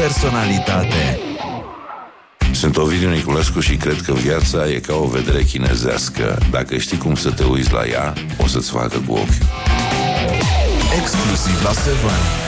personalitate. Sunt Ovidiu Niculescu și cred că viața e ca o vedere chinezească. Dacă știi cum să te uiți la ea, o să-ți facă cu ochiul. Exclusiv la 7.